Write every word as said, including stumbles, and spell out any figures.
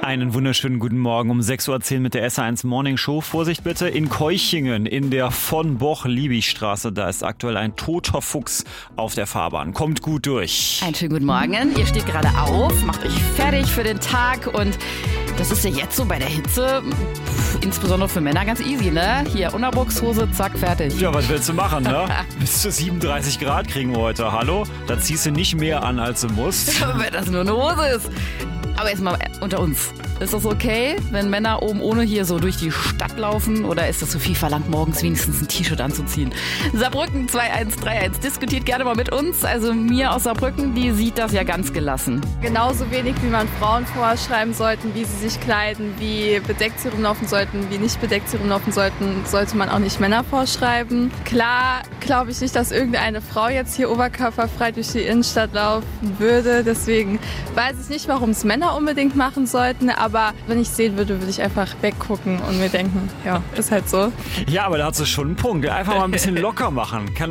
Einen wunderschönen guten Morgen um sechs Uhr zehn mit der S eins Morning Show. Vorsicht bitte, in Keuchingen in der von Boch-Liebig-Straße, da ist aktuell ein toter Fuchs auf der Fahrbahn. Kommt gut durch. Einen schönen guten Morgen. Ihr steht gerade auf, macht euch fertig für den Tag und das ist ja jetzt so bei der Hitze, pff, insbesondere für Männer, ganz easy, ne? Hier, Unterbuchshose, zack, fertig. Ja, was willst du machen, ne? Bis zu siebenunddreißig Grad kriegen wir heute. Hallo? Da ziehst du nicht mehr an, als du musst. Wenn das nur eine Hose ist. Aber jetzt mal unter uns. Ist das okay, wenn Männer oben ohne hier so durch die Stadt laufen? Oder ist das zu viel verlangt, morgens wenigstens ein T-Shirt anzuziehen? Saarbrücken zwei eins drei eins diskutiert gerne mal mit uns. Also mir aus Saarbrücken, die sieht das ja ganz gelassen. Genauso wenig, wie man Frauen vorschreiben sollten, wie sie sich kleiden, wie bedeckt sie rumlaufen sollten, wie nicht bedeckt sie rumlaufen sollten, sollte man auch nicht Männer vorschreiben. Klar glaube ich nicht, dass irgendeine Frau jetzt hier oberkörperfrei durch die Innenstadt laufen würde. Deswegen weiß ich nicht, warum es Männer unbedingt machen sollten. Aber wenn ich sehen würde, würde ich einfach weggucken und mir denken, ja, ist halt so. Ja, aber da hast du schon einen Punkt. Einfach mal ein bisschen locker machen. Kann